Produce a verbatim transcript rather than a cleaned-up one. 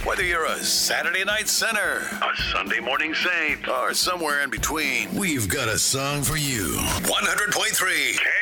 Whether you're a Saturday night sinner, a Sunday morning saint, or somewhere in between, we've got a song for you. one hundred point three K